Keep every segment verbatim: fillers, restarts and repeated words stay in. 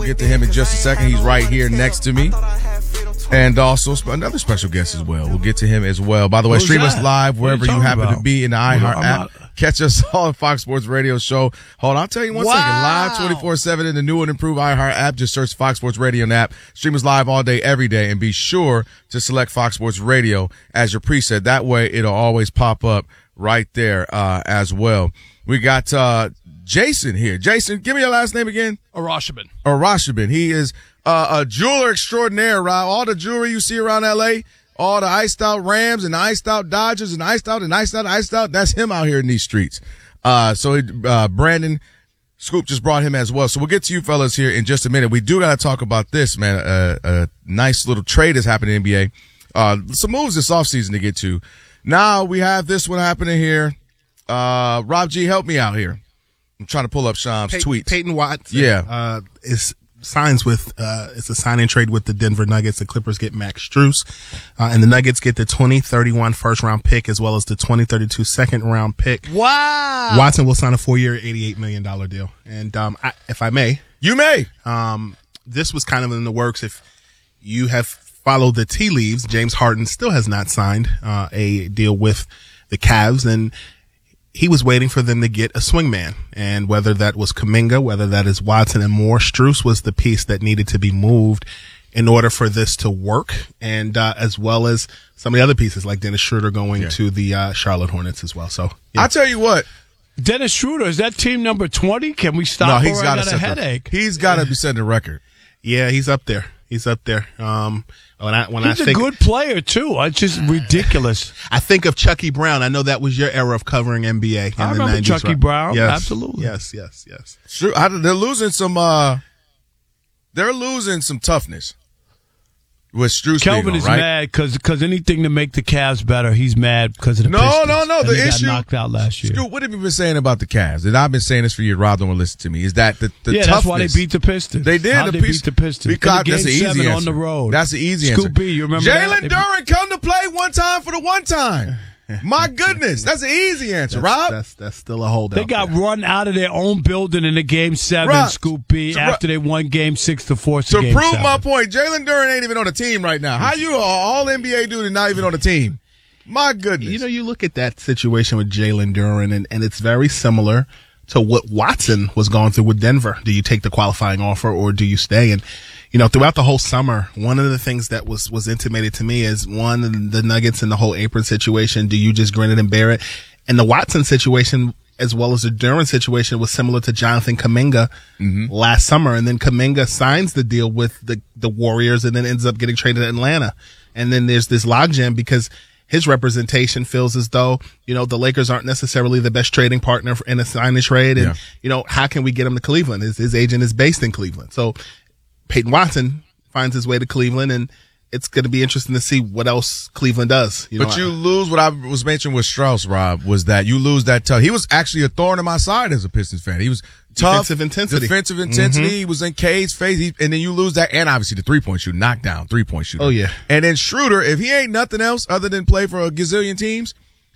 get to him in just a second. He's right here next to me. And also another special guest as well. We'll get to him as well. By the way, Who's stream us that? live wherever What are you you happen talking to be in the about? iHeart I'm app. not- Catch us on Fox Sports Radio Show. Hold on, I'll tell you one Wow. second. Live twenty-four seven in the new and improved iHeart app. Just search Fox Sports Radio and app. Stream us live all day, every day, and be sure to select Fox Sports Radio as your preset. That way, it'll always pop up right there uh, as well. We got uh, Jason here. Jason, give me your last name again. Arashabin. Arashabin. He is uh, a jeweler extraordinaire, Rob. All the jewelry you see around L A, all the iced out Rams and the iced out Dodgers and iced out and iced out, iced out, that's him out here in these streets. Uh, so uh, Brandon Scoop just brought him as well. So we'll get to you fellas here in just a minute. We do got to talk about this, man. Uh, a nice little trade has happened in the N B A. Uh, some moves this offseason to get to. Now we have this one happening here. Uh, Rob G, help me out here. I'm trying to pull up Sham's Pey- tweets. Peyton Watson, Yeah. uh, is signs with uh, it's a sign and trade with the Denver Nuggets. The Clippers get Max Strus, uh, and the Nuggets get the twenty thirty-one first round pick as well as the twenty thirty-two second round pick. Wow. Watson will sign a four year, eighty-eight million dollar deal. And um, I, if I may, You may. um, this was kind of in the works. If you have followed the tea leaves, James Harden still has not signed uh, a deal with the Cavs, and he was waiting for them to get a swingman. And whether that was Kuminga, whether that is Watson and more, Strus was the piece that needed to be moved in order for this to work, and uh, as well as some of the other pieces like Dennis Schroeder going Yeah. to the uh, Charlotte Hornets as well. So yeah. I tell you what. Dennis Schroeder, is that team number twenty? Can we stop? No, he's or I got got to a set headache. the, He's got to be setting a record. yeah, he's up there. He's up there. Um, when I when He's I a think good player too. It's just ridiculous. I think of Chucky Brown. I know that was your era of covering N B A. In I the remember nineties, Chucky right? Brown. Yes, Absolutely. Yes, yes, yes. Sure, I, they're losing some. Uh, they're losing some toughness with Strus. Kelvin being is on, right? mad because anything to make the Cavs better, he's mad because of the No, Pistons. no, no, And the they issue- got knocked out last year. Scoop, what have you been saying about the Cavs? And I've been saying this for years. Rob don't want to listen to me. Is that the, the yeah, toughness? that's why they beat the Pistons. They did. How the they piece- beat the Pistons? Because Game that's the easy seven answer. on the road. That's the easy Scoop answer. B, you remember Jalen that? Duren come to play one time for the one time. My goodness, that's the easy answer, That's, Rob. that's that's still a holdout. They got there. run out of their own building in the game seven, Rob, Scoop B, to- after they won game six to force To the game prove seven. my point, Jalen Duren ain't even on the team right now. How you an all N B A dude and not even on the team? My goodness. You know, you look at that situation with Jalen Duren, and, and it's very similar to what Watson was going through with Denver. Do you take the qualifying offer or do you stay? And, you know, throughout the whole summer, one of the things that was, was intimated to me is one, the Nuggets and the whole apron situation. Do you just grin it and bear it? And the Watson situation, as well as the Duren situation, was similar to Jonathan Kuminga Mm-hmm. last summer. And then Kuminga signs the deal with the, the Warriors and then ends up getting traded to Atlanta. And then there's this logjam because his representation feels as though, you know, the Lakers aren't necessarily the best trading partner in a sign and trade. And, Yeah. you know, how can we get him to Cleveland? His, his agent is based in Cleveland. So Peyton Watson finds his way to Cleveland, and it's going to be interesting to see what else Cleveland does. You But know, you lose what I was mentioning with Strauss, Rob, was that you lose that tough. He was actually a thorn in my side as a Pistons fan. He was tough. Defensive intensity. Defensive intensity. He was in Cade's face. He, and then you lose that. And obviously the three-point shooting, knockdown, three-point shooting. Oh, yeah. And then Schroeder, if he ain't nothing else other than play for a gazillion teams,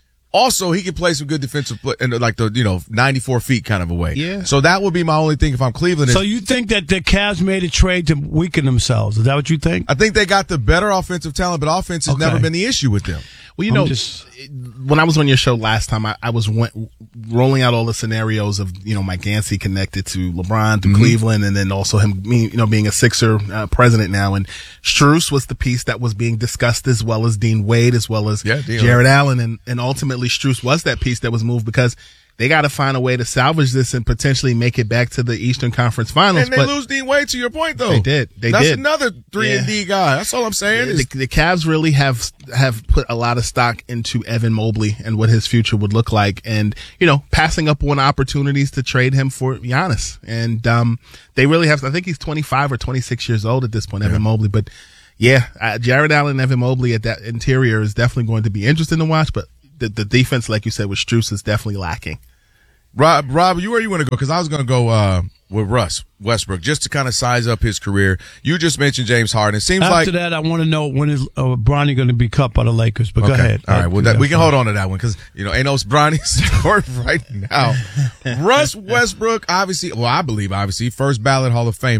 also he can play some good defensive play, in like the, you know, ninety-four feet kind of a way. Yeah. So that would be my only thing if I'm Cleveland. Is, So you think that the Cavs made a trade to weaken themselves? Is that what you think? I think they got the better offensive talent, but offense has Okay. never been the issue with them. Well, you I'm know, just- when I was on your show last time, I, I was went, rolling out all the scenarios of, you know, Mike Gansey connected to LeBron, to Mm-hmm. Cleveland, and then also him, being, you know, being a Sixer uh, president now. And Strus was the piece that was being discussed, as well as Dean Wade, as well as Yeah, Dean Jared Allen. And, and ultimately, Strus was that piece that was moved because they got to find a way to salvage this and potentially make it back to the Eastern Conference Finals. And they but lose Dean Wade, to your point, though. They did. They That's did. another three and D guy. That's all I'm saying. the, is the Cavs really have have put a lot of stock into Evan Mobley and what his future would look like, and you know, passing up on opportunities to trade him for Giannis. And um, they really have. I think he's twenty-five or twenty-six years old at this point, Evan Mobley. But yeah, uh, Jared Allen and Evan Mobley at that interior is definitely going to be interesting to watch. But the, the defense, like you said, with Strus is definitely lacking. Rob, Rob, you where you want to go? Because I was going to go uh, with Russ Westbrook just to kind of size up his career. You just mentioned James Harden. It seems After like that, I want to know when is uh, Bronny going to be cut by the Lakers. But go okay. ahead. All right, well, That- that, we can hold on to that one because you know ain't no Bronny story right now. Russ Westbrook, obviously, well, I believe obviously first ballot Hall of Famer,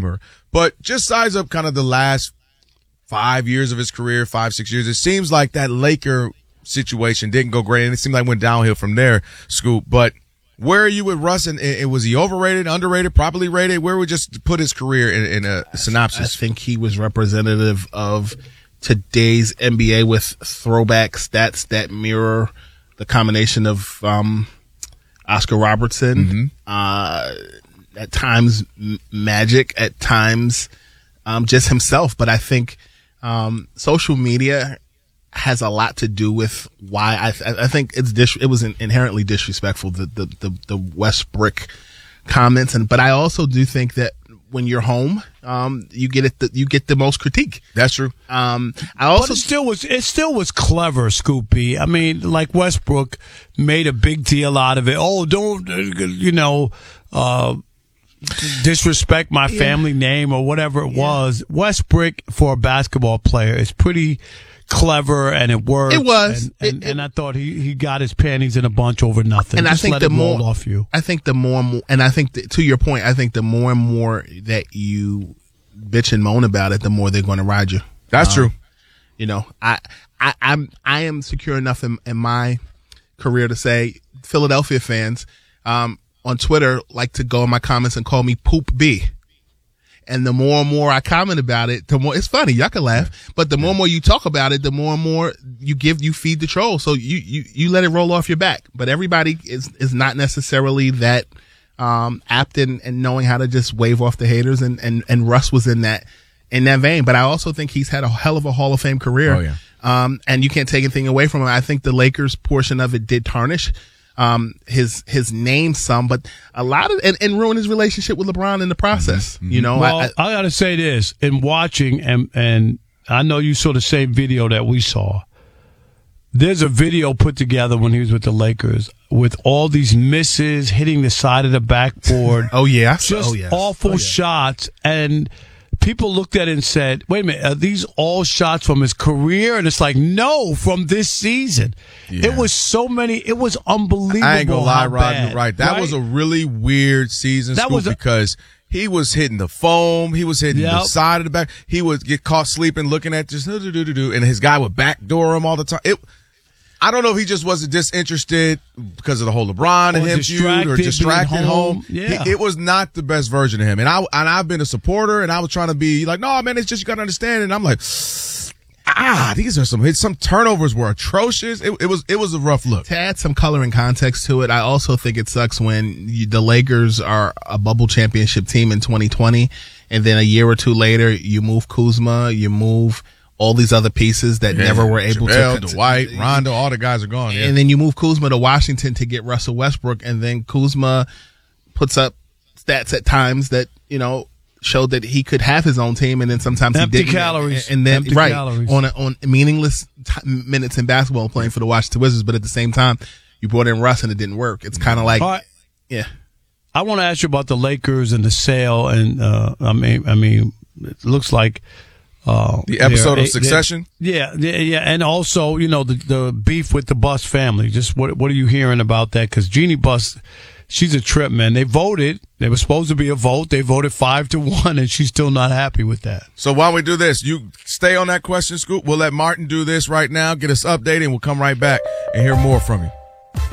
But just size up kind of the last five years of his career, five, six years. It seems like that Laker situation didn't go great, and it seemed like it went downhill from there, Scoop. But where are you with Russ? And, and was he overrated, underrated, properly rated? Where would we just put his career in, in a synopsis? I think he was representative of today's N B A with throwback stats that mirror the combination of um, Oscar Robertson, mm-hmm. uh, at times Magic, at times um, just himself. But I think um, social media has a lot to do with why I th- I think it's dis- it was inherently disrespectful, the, the the the Westbrook comments, and but I also do think that when you're home, um, you get it the, you get the most critique. That's true. Um, I also but it still was it still was clever, Scoopy. I mean, like Westbrook made a big deal out of it. Oh, don't you know? Uh, disrespect my family yeah. name or whatever it yeah. was. Westbrook for a basketball player is pretty clever, and it worked. It was, and, and, it, it, and I thought he, he got his panties in a bunch over nothing. And Just I think let the it more roll off you. I think the more, and more, and I think that, to your point, I think the more and more that you bitch and moan about it, the more they're going to ride you. That's um, true. You know, I, I, I'm, I am secure enough in, in my career to say Philadelphia fans, um, on Twitter like to go in my comments and call me Poop B. And the more and more I comment about it, the more it's funny. Y'all can laugh, but the more and more you talk about it, the more and more you give, you feed the troll. So you, you, you let it roll off your back. But everybody is, is not necessarily that, um, apt in, in knowing how to just wave off the haters. And, and, and Russ was in that, in that vein. But I also think he's had a hell of a Hall of Fame career. Oh, yeah. Um, and you can't take anything away from him. I think the Lakers portion of it did tarnish um his his name some, but a lot of and, and ruin his relationship with LeBron in the process. Mm-hmm. You know, well, I, I, I gotta say this in watching, and and I know you saw the same video that we saw. There's a video put together when he was with the Lakers with all these misses, hitting the side of the backboard. oh yeah, just oh, yes. awful oh, yeah. shots, and people looked at it and said, wait a minute, are these all shots from his career? And it's like, no, from this season. Yeah. It was so many. It was unbelievable. I ain't gonna lie, Rod, bad, you're right. That right? was a really weird season, that Scoop, was a- because he was hitting the foam. He was hitting yep. the side of the back. He would get caught sleeping, looking at just do-do-do-do-do, and his guy would backdoor him all the time. It, I don't know if he just wasn't disinterested because of the whole LeBron and or him feud or distracted home. home. Yeah. He, it was not the best version of him. And I and I've been a supporter, and I was trying to be like, no, man, it's just you got to understand. And I'm like, ah, these are some some turnovers were atrocious. It, it was it was a rough look. To add some color and context to it, I also think it sucks when you, the Lakers are a bubble championship team in twenty twenty, and then a year or two later, you move Kuzma, you move all these other pieces that yeah, never were able Javale, to. Dwight, Rondo, all the guys are gone. Yeah. And then you move Kuzma to Washington to get Russell Westbrook, and then Kuzma puts up stats at times that, you know, showed that he could have his own team, and then sometimes Empty he didn't. calories. And then, Empty right, calories. on a, on meaningless t- minutes in basketball playing for the Washington Wizards, but at the same time, you brought in Russ and it didn't work. It's kind of like, right. yeah. I want to ask you about the Lakers and the sale, and uh, I mean, I mean, it looks like uh, the episode of Succession. Yeah, yeah, yeah, and also, you know, the the beef with the Bus family. Just what what are you hearing about that? Because Jeannie Buss, she's a trip, man. They voted. There was supposed to be a vote. They voted five to one, and she's still not happy with that. So why don't we do this? You stay on that question, Scoop. We'll let Martin do this right now, get us updated, and we'll come right back and hear more from you.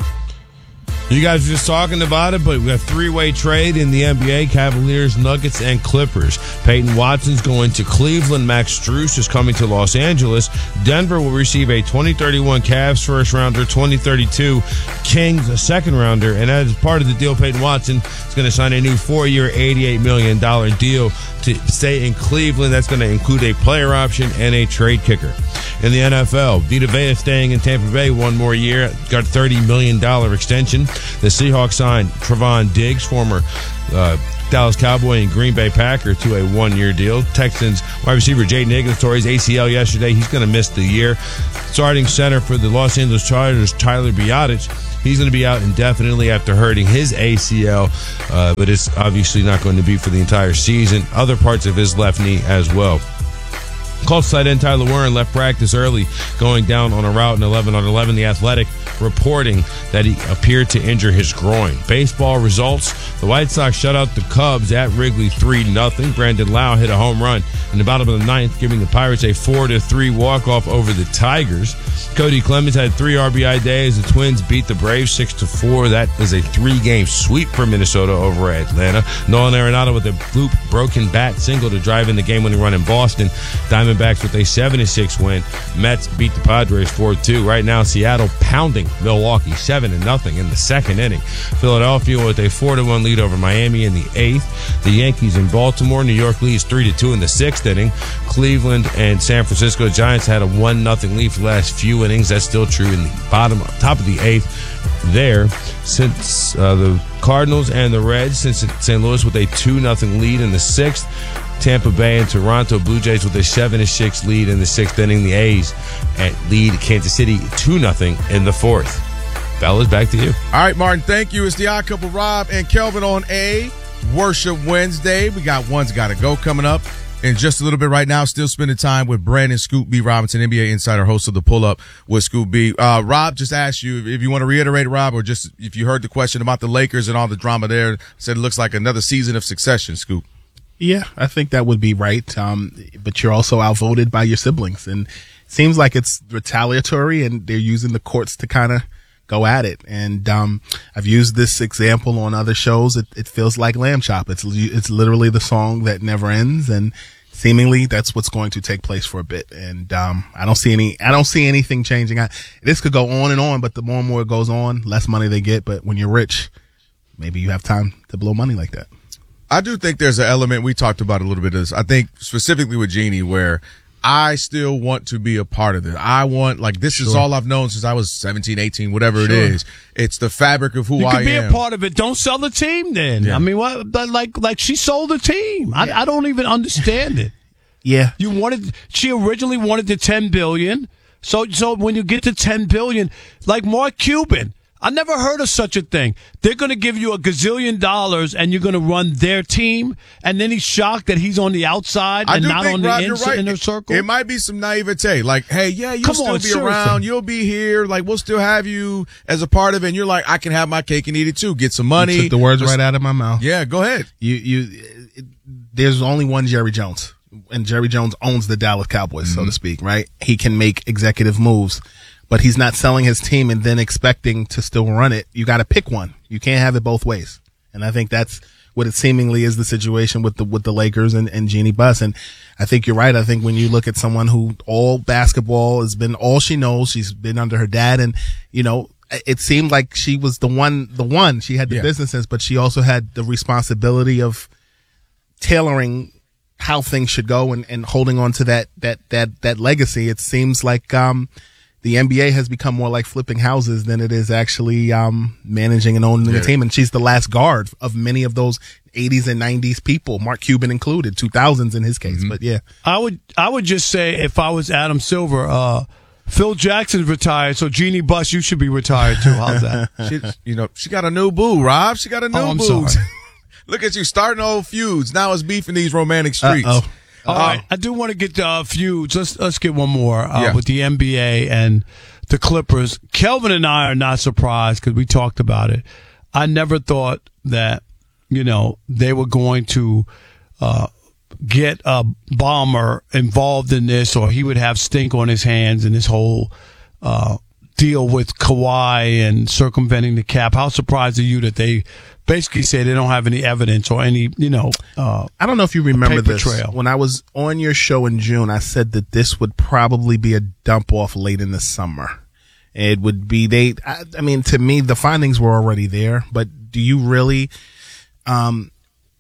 You guys were just talking about it, but we got a three-way trade in the N B A, Cavaliers, Nuggets, and Clippers. Peyton Watson's going to Cleveland. Max Strus is coming to Los Angeles. Denver will receive a twenty thirty-one Cavs first-rounder, twenty thirty-two Kings a second-rounder. And as part of the deal, Peyton Watson is going to sign a new four-year, eighty-eight million dollars deal to stay in Cleveland. That's going to include a player option and a trade kicker. In the N F L, Vita Vea staying in Tampa Bay one more year, got a thirty million dollars extension. The Seahawks signed Trevon Diggs, former uh, Dallas Cowboy and Green Bay Packer, to a one-year deal. Texans wide receiver Jaden Higgins tore his A C L yesterday. He's going to miss the year. Starting center for the Los Angeles Chargers, Tyler Biadasz, he's going to be out indefinitely after hurting his A C L, uh, but it's obviously not going to be for the entire season. Other parts of his left knee as well. Colts tight end Tyler Warren left practice early, going down on a route in eleven on eleven. The Athletic reporting that he appeared to injure his groin. Baseball results: the White Sox shut out the Cubs at Wrigley three nothing. Brandon Lau hit a home run in the bottom of the ninth, giving the Pirates a four to three walk-off over the Tigers. Cody Clemens had three R B I days. The Twins beat the Braves six to four. That is a three-game sweep for Minnesota over Atlanta. Nolan Arenado with a bloop broken bat single to drive in the game-winning run in Boston. Diamondbacks with a seven to six win. Mets beat the Padres four two. Right now, Seattle pounding Milwaukee seven to nothing in the second inning. Philadelphia with a four to one lead over Miami in the eighth. The Yankees in Baltimore. New York leads three to two in the sixth inning. Cleveland and San Francisco Giants had a one nothing lead for the last few innings. That's still true in the bottom, top of the eighth there. Since uh, the Cardinals and the Reds, since Saint Louis with a two nothing lead in the sixth. Tampa Bay and Toronto Blue Jays with a seven to six lead in the sixth inning. The A's at lead Kansas City two nothing in the fourth. Fellas, back to you. All right, Martin, thank you. It's the Odd Couple, Rob and Kelvin on a Worship Wednesday. We got One's Gotta Go coming up in just a little bit right now. Still spending time with Brandon Scoop B. Robinson, N B A insider, host of the Pull Up with Scoop B. Uh, Rob just asked you if you want to reiterate it, Rob, or just if you heard the question about the Lakers and all the drama there. Said it looks like another season of succession, Scoop. Yeah, I think that would be right. Um, but you're also outvoted by your siblings, and it seems like it's retaliatory, and they're using the courts to kind of go at it. And um, I've used this example on other shows. It, it feels like Lamb Chop. It's it's literally the song that never ends, and seemingly that's what's going to take place for a bit. And um, I don't see any. I don't see anything changing. I, this could go on and on, but the more and more it goes on, less money they get. But when you're rich, maybe you have time to blow money like that. I do think there's an element, we talked about a little bit of this, I think specifically with Jeannie, where I still want to be a part of this. I want, like, this sure. is all I've known since I was seventeen, eighteen, whatever sure. it is. It's the fabric of who you I am. You can be a part of it. Don't sell the team then. Yeah. I mean, what, like, like she sold the team. I, I don't even understand it. Yeah. You wanted, she originally wanted the ten billion dollars. So, so when you get to ten billion dollars, like Mark Cuban, I never heard of such a thing. They're going to give you a gazillion dollars and you're going to run their team, and then he's shocked that he's on the outside and not think, on the Rob, ins- right. inner circle. It, it might be some naivete. Like, hey, yeah, you'll Come still on, be seriously. around. You'll be here. Like, we'll still have you as a part of it. And you're like, I can have my cake and eat it too. Get some money. You took the words Just, right out of my mouth. Yeah, go ahead. You, you, it, there's only one Jerry Jones, and Jerry Jones owns the Dallas Cowboys, mm-hmm. so to speak, right? He can make executive moves, but he's not selling his team and then expecting to still run it. You got to pick one. You can't have it both ways. And I think that's what it seemingly is the situation with the, with the Lakers and, and Jeannie Buss. And I think you're right. I think when you look at someone who all basketball has been all she knows, she's been under her dad, and, you know, it seemed like she was the one, the one, she had the yeah. businesses, but she also had the responsibility of tailoring how things should go and, and holding on to that, that, that, that legacy. It seems like, um, the N B A has become more like flipping houses than it is actually um, managing and owning yeah. a team. And she's the last guard of many of those eighties and nineties people, Mark Cuban included, two thousands in his case. Mm-hmm. But yeah, I would I would just say if I was Adam Silver, uh, Phil Jackson's retired, so Jeannie Buss, you should be retired too. How's that? she, you know, she got a new boo, Rob. She got a new oh, I'm boo. Sorry. Look at you starting old feuds. Now it's beef in these romantic streets. Uh-oh. All uh, right, I do want to get the uh, feuds. Let's let's get one more uh, yeah. with the N B A and the Clippers. Kelvin and I are not surprised because we talked about it. I never thought that, you know, they were going to uh, get a bomber involved in this, or he would have stink on his hands in this whole uh, deal with Kawhi and circumventing the cap. How surprised are you that they basically say they don't have any evidence or any, you know, uh, I don't know if you remember this. Trail. When I was on your show in June, I said that this would probably be a dump off late in the summer. It would be, they, I, I mean, to me, the findings were already there, but do you really, um,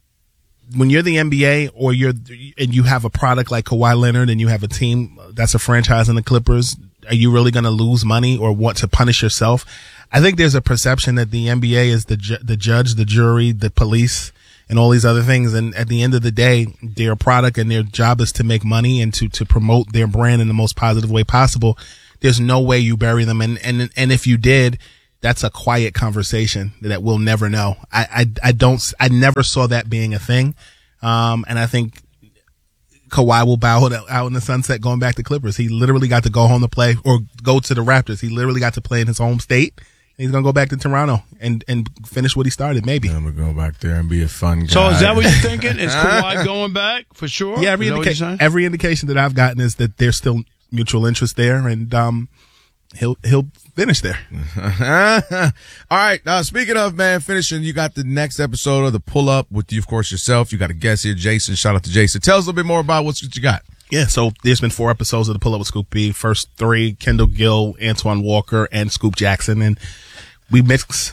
when you're the N B A or you're, and you have a product like Kawhi Leonard and you have a team that's a franchise in the Clippers, are you really going to lose money or want to punish yourself? I think there's a perception that the N B A is the ju- the judge, the jury, the police, and all these other things. And at the end of the day, they're a product and their job is to make money and to, to promote their brand in the most positive way possible. There's no way you bury them. And, and, and if you did, that's a quiet conversation that we'll never know. I, I, I don't, I never saw that being a thing. Um, and I think Kawhi will bow out in the sunset going back to Clippers. He literally got to go home to play or go to the Raptors. He literally got to play in his home state. He's going to go back to Toronto and, and finish what he started, maybe. I'm going to go back there and be a fun guy. So is that what you're thinking? Is Kawhi going back for sure? Yeah, every, indica- every indication that I've gotten is that there's still mutual interest there, and um, he'll he'll finish there. All right. Now, speaking of, man, finishing, you got the next episode of The Pull-Up with you, of course, yourself. You got a guest here, Jason. Shout out to Jason. Tell us a little bit more about what's, what you got. Yeah, so there's been four episodes of The Pull-Up with Scoop B. First three, Kendall Gill, Antoine Walker, and Scoop Jackson. And we mix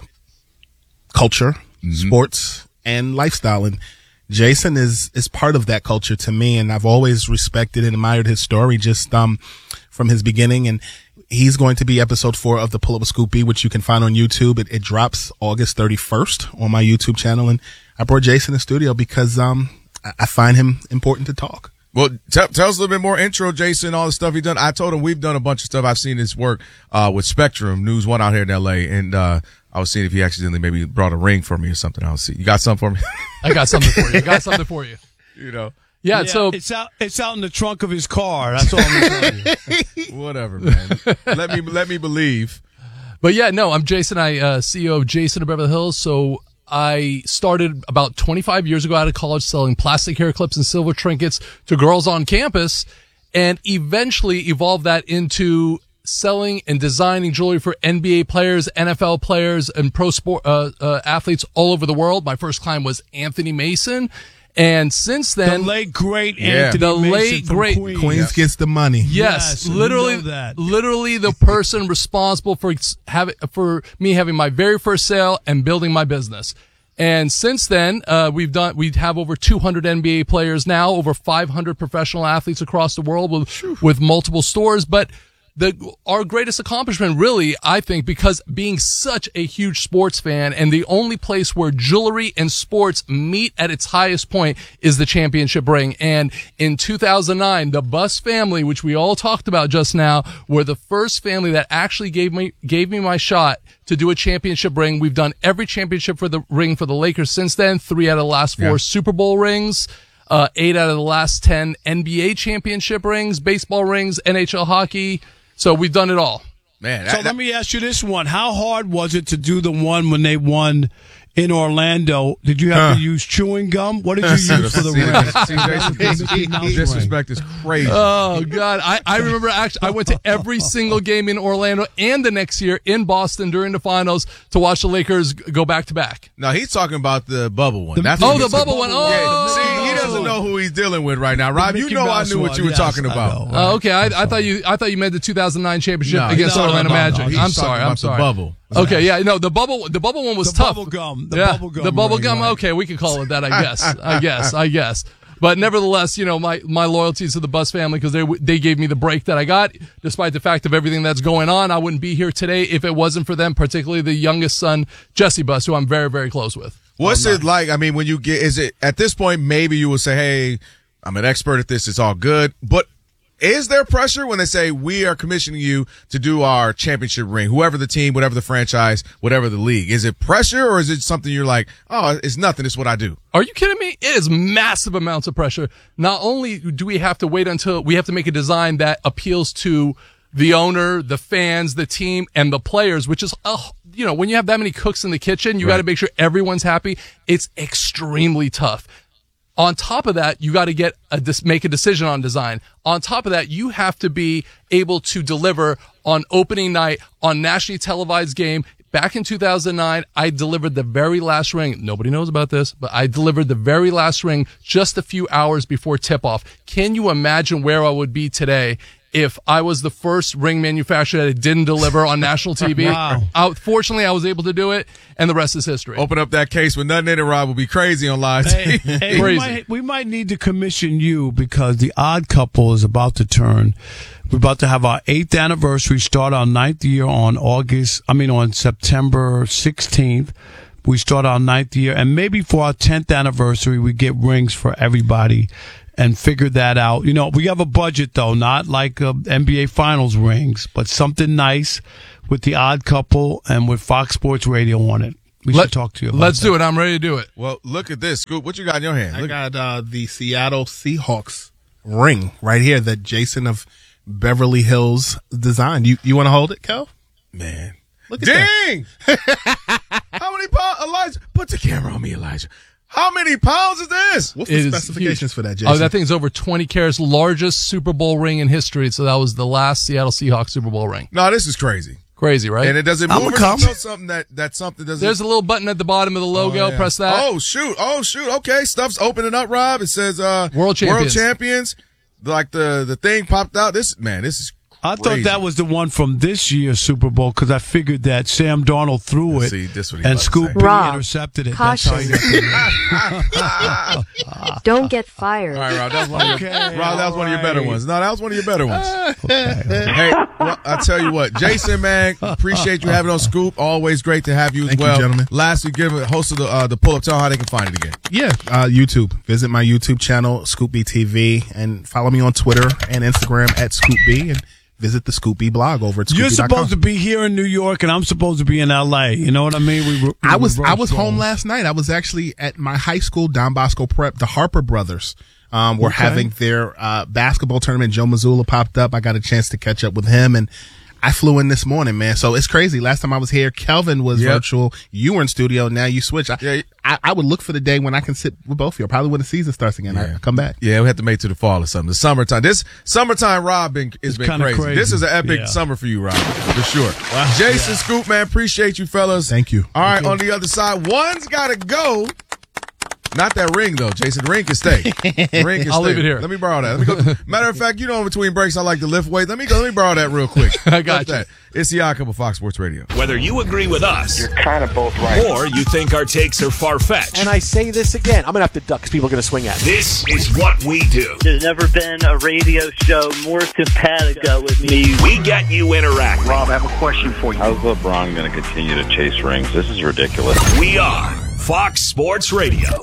culture, mm-hmm. sports, and lifestyle. And Jason is is part of that culture to me, and I've always respected and admired his story just um from his beginning. And he's going to be episode four of The Pull-Up with Scoop B, which you can find on YouTube. It, it drops August thirty-first on my YouTube channel. And I brought Jason in the studio because um I, I find him important to talk. Well, t- tell us a little bit more intro, Jason, all the stuff he's done. I told him we've done a bunch of stuff. I've seen his work uh with Spectrum News One out here in L A, and uh I was seeing if he accidentally maybe brought a ring for me or something. I'll see. You got something for me? I got something for you. I got something for you. You know. Yeah, yeah, so it's out. It's out in the trunk of his car. That's all I'm telling you. Whatever, man. let me let me believe. But yeah, no, I'm Jason. I uh, C E O of Jason of Beverly Hills. So I started about twenty-five years ago out of college selling plastic hair clips and silver trinkets to girls on campus, and eventually evolved that into selling and designing jewelry for N B A players, N F L players, and pro sport uh, uh, athletes all over the world. My first client was Anthony Mason. And since then, the late great yeah. Anthony the Mason late from great Queens, Queens gets the money. Yes, Yes, literally, we know that. literally the person responsible for having for me having my very first sale and building my business. And since then, uh, we've done we have over two hundred N B A players now, over five hundred professional athletes across the world with with multiple stores, but. The, our greatest accomplishment, really, I think, because being such a huge sports fan and the only place where jewelry and sports meet at its highest point is the championship ring. And in two thousand nine, the Buss family, which we all talked about just now, were the first family that actually gave me, gave me my shot to do a championship ring. We've done every championship for the ring for the Lakers since then, three out of the last four yeah. Super Bowl rings. Uh, eight out of the last ten N B A championship rings, baseball rings, N H L hockey. So we've done it all. Man, so that, let me ask you this one. How hard was it to do the one when they won in Orlando? Did you have huh. to use chewing gum? What did you use for the ring? Disrespect is crazy. Oh, God. I, I remember actually I went to every single game in Orlando and the next year in Boston during the finals to watch the Lakers go back to back. No, he's talking about the bubble one. The, That's oh, what the he's bubble talking one. about. Oh. Yeah. See, he doesn't know who he's dealing with right now. Rob, you know I knew what you were yes, talking about. Oh, okay. I, I thought you I thought you meant the two thousand nine championship No, against no, no, Orlando no, no. Magic. He's I'm talking sorry. about I'm sorry. the bubble. Okay, yeah, no, the bubble, the bubble one was the tough. Bubble gum, the yeah, bubble gum the bubble ring, gum. right. Okay, we can call it that. I guess. I guess. I guess. But nevertheless, you know, my my loyalties to the Buss family because they they gave me the break that I got, despite the fact of everything that's going on. I wouldn't be here today if it wasn't for them, particularly the youngest son, Jesse Buss, who I'm very very close with. What's it like? I mean, when you get, is it at this point? Maybe you will say, "Hey, I'm an expert at this. It's all good." But is there pressure when they say we are commissioning you to do our championship ring, whoever the team, whatever the franchise, whatever the league? Is it pressure or is it something you're like, oh, it's nothing. It's what I do? Are you kidding me? It is massive amounts of pressure. Not only do we have to wait until we have to make a design that appeals to the owner, the fans, the team, and the players, which is, uh, you know, when you have that many cooks in the kitchen, you Right. got to make sure everyone's happy. It's extremely tough. On top of that, you got to get a make a decision on design. On top of that, you have to be able to deliver on opening night on nationally televised game. Back in two thousand nine, I delivered the very last ring. Nobody knows about this, but I delivered the very last ring just a few hours before tip-off. Can you imagine where I would be today if I was the first ring manufacturer that didn't deliver on national T V? Wow. I, fortunately, I was able to do it, and the rest is history. Open up that case with nothing in it, Rob, will be crazy on live Hey, T V. hey, we, Crazy. might, we might need to commission you because the Odd Couple is about to turn. We're about to have our eighth anniversary, start our ninth year on August, I mean on September sixteenth. We start our ninth year, and maybe for our tenth anniversary, we get rings for everybody and figure that out. You know, we have a budget, though, not like uh, N B A Finals rings, but something nice with the Odd Couple and with Fox Sports Radio on it. We Let- should talk to you about Let's that. do it. I'm ready to do it. Well, look at this, Scoop. What you got in your hand? I Look. got uh, the Seattle Seahawks ring right here that Jason of Beverly Hills designed. You you want to hold it, Kel? Man. Look at Dang! How many pounds? Elijah, put the camera on me, Elijah. How many pounds is this? What's It the is specifications huge. for that, Jason? Oh, that thing's over twenty carats, largest Super Bowl ring in history. So that was the last Seattle Seahawks Super Bowl ring. No, this is crazy. Crazy, right? And it doesn't I'm move. a cop. You know something that, that something doesn't. There's a little button at the bottom of the logo. Oh, yeah. Press that. Oh, shoot. Oh, shoot. Okay. Stuff's opening up, Rob. It says, uh, World champions. World champions. Like the, the thing popped out. This, man, this is I crazy. thought that was the one from this year's Super Bowl because I figured that Sam Darnold threw it See, this what he and about to Scoop say. B Rob, intercepted it. caution. That's how you got the Don't get fired. All right, Rob. That was one of your, Okay, Rob, that was one of your better all right. ones. No, that was one of your better ones. Hey, well, I tell you what, Jason, man, appreciate you having on Scoop. Always great to have you as Thank you, well. gentlemen. Lastly, give a host of the uh, the pull up. Tell how they can find it again. Yeah, uh, YouTube. Visit my YouTube channel, Scoop B T V, and follow me on Twitter and Instagram at Scoop B, and visit the Scoop B blog over at You're scoop b dot com. supposed to be here in New York, and I'm supposed to be in L A. You know what I mean? We, we I was were I was roast home balls. last night. I was actually at my high school, Don Bosco Prep. The Harper brothers um, were Okay. having their uh, basketball tournament. Joe Mazzulla popped up. I got a chance to catch up with him, and I flew in this morning, man. So it's crazy. Last time I was here, Kelvin was Yep. virtual. You were in studio. Now you switch. I, Yeah. I, I would look for the day when I can sit with both of you. Probably when the season starts again. I, I come back. Yeah, we have to make it to the fall or something. The summertime. This summertime, Rob, been, has It's been kinda crazy. crazy. This is an epic Yeah. summer for you, Rob, for sure. Jason Scoop, man, appreciate you, fellas. Thank you. All right, Thank you. on the other side, one's got to go. Not that ring, though, Jason. The ring can stay. The ring can I'll stay. leave it here. Let me borrow that. Let me go. Matter of fact, you know, in between breaks, I like to lift weights. Let me go. Let me borrow that real quick. I got Got that. It's the Yakup of Fox Sports Radio. Whether you agree with us You're kind of both right. or you think our takes are far-fetched, And I say this again, I'm going to have to duck because people are going to swing at me. this is what we do. There's never been a radio show more simpatico with me. We get you interacting. Rob, I have a question for you. How's LeBron going to continue to chase rings? This is ridiculous. We are Fox Sports Radio.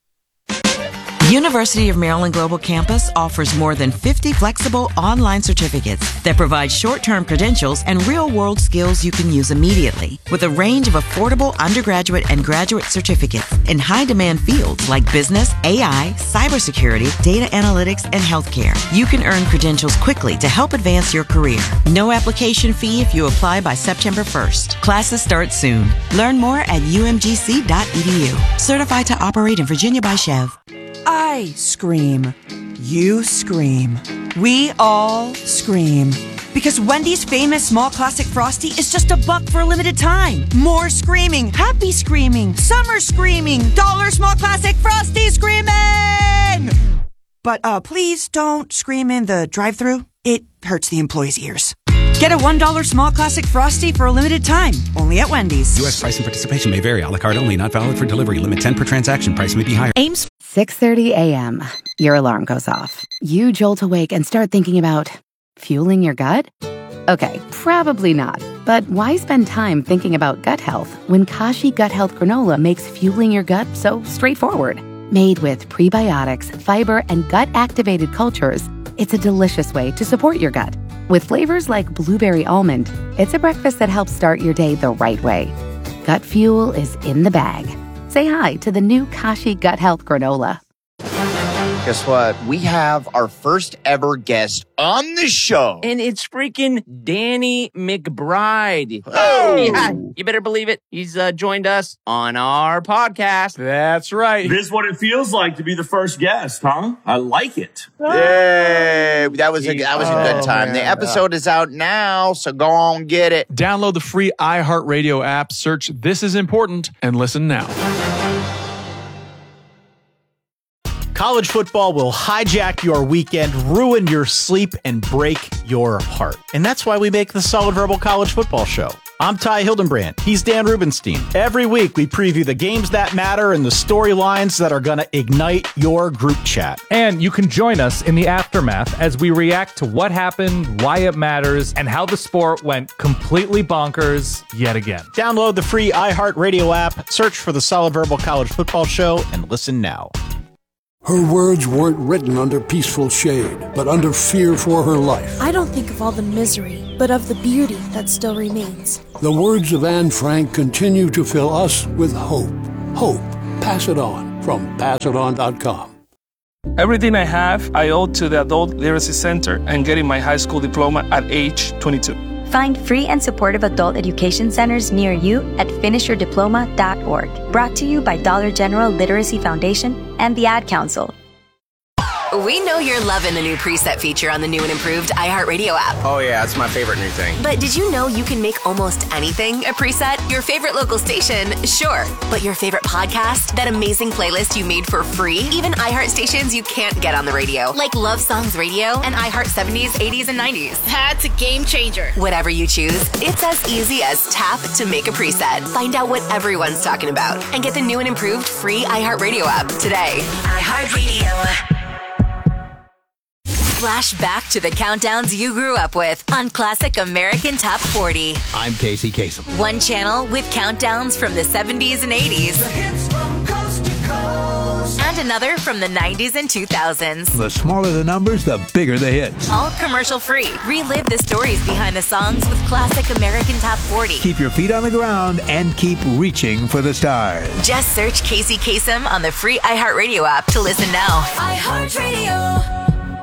University of Maryland Global Campus offers more than fifty flexible online certificates that provide short-term credentials and real-world skills you can use immediately. With a range of affordable undergraduate and graduate certificates in high-demand fields like business, A I, cybersecurity, data analytics, and healthcare, you can earn credentials quickly to help advance your career. No application fee if you apply by September first. Classes start soon. Learn more at u m g c dot e d u. Certified to operate in Virginia by Chev. I scream. You scream. We all scream. Because Wendy's famous small classic Frosty is just a buck for a limited time. More screaming, happy screaming, summer screaming, dollar small classic Frosty screaming! But uh, please don't scream in the drive-thru. It hurts the employees' ears. Get a one dollar small classic Frosty for a limited time, only at Wendy's. U S price and participation may vary. A la carte only. Not valid for delivery. Limit ten per transaction. Price may be higher. Ames. six thirty a.m. Your alarm goes off. You jolt awake and start thinking about fueling your gut? Okay, probably not. But why spend time thinking about gut health when Kashi Gut Health Granola makes fueling your gut so straightforward? Made with prebiotics, fiber, and gut-activated cultures, it's a delicious way to support your gut. With flavors like blueberry almond, it's a breakfast that helps start your day the right way. Gut fuel is in the bag. Say hi to the new Kashi Gut Health Granola. Guess what? We have our first ever guest on the show. And it's freaking Danny McBride. Oh! Yeah, you better believe it. He's uh, joined us on our podcast. That's right. This is what it feels like to be the first guest, huh? I like it. Yay! That was a that was a good Oh, time. man. The episode is out now, so go on get it. Download the free iHeartRadio app, search This Is Important, and listen now. College football will hijack your weekend, ruin your sleep, and break your heart. And that's why we make the Solid Verbal College Football Show. I'm Ty Hildenbrand. He's Dan Rubenstein. Every week, we preview the games that matter and the storylines that are going to ignite your group chat. And you can join us in the aftermath as we react to what happened, why it matters, and how the sport went completely bonkers yet again. Download the free iHeartRadio app, search for the Solid Verbal College Football Show, and listen now. Her words weren't written under peaceful shade, but under fear for her life. I don't think of all the misery, but of the beauty that still remains. The words of Anne Frank continue to fill us with hope. Hope. Pass it on from pass it on dot com. Everything I have, I owe to the Adult Literacy Center and getting my high school diploma at age twenty-two. Find free and supportive adult education centers near you at finish your diploma dot org. Brought to you by Dollar General Literacy Foundation and the Ad Council. We know you're loving the new preset feature on the new and improved iHeartRadio app. Oh yeah, it's my favorite new thing. But did you know you can make almost anything a preset? Your favorite local station, sure. But your favorite podcast? That amazing playlist you made for free? Even iHeart stations you can't get on the radio, like Love Songs Radio and iHeart seventies, eighties, and nineties. That's a game changer. Whatever you choose, it's as easy as tap to make a preset. Find out what everyone's talking about and get the new and improved free iHeartRadio app today. iHeartRadio. Flash back to the countdowns you grew up with on Classic American Top forty. I'm Casey Kasem. One channel with countdowns from the seventies and eighties. The hits from coast to coast. And another from the nineties and two thousands. The smaller the numbers, the bigger the hits. All commercial free. Relive the stories behind the songs with Classic American Top forty. Keep your feet on the ground and keep reaching for the stars. Just search Casey Kasem on the free iHeartRadio app to listen now. iHeartRadio.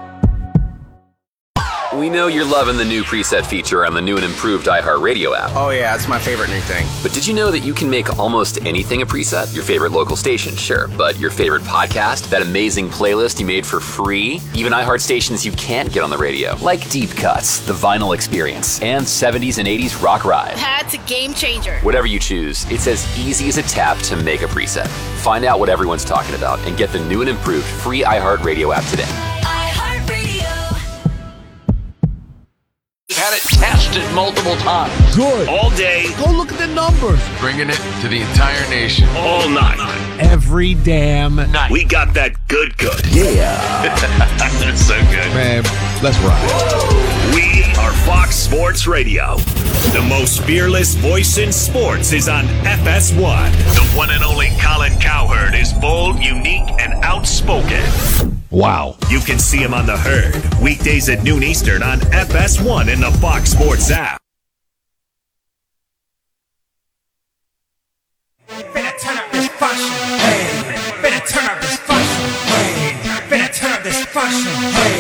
We know you're loving the new preset feature on the new and improved iHeartRadio app. Oh yeah, it's my favorite new thing. But did you know that you can make almost anything a preset? Your favorite local station, sure. But your favorite podcast? That amazing playlist you made for free? Even iHeart stations you can't get on the radio. Like Deep Cuts, The Vinyl Experience, and seventies and eighties Rock Ride. That's a game changer. Whatever you choose, it's as easy as a tap to make a preset. Find out what everyone's talking about and get the new and improved free iHeartRadio app today. Had it tested multiple times. Good. All day. Go look at the numbers. Bringing it to the entire nation. All night. Every damn night. We got that good good. Yeah. That's so good. Man, let's ride. We are Fox Sports Radio. The most fearless voice in sports is on F S one. The one and only Colin Cowherd is bold, unique, and outspoken. Wow. You can see him on The Herd, weekdays at noon Eastern on F S one in the Fox Sports app.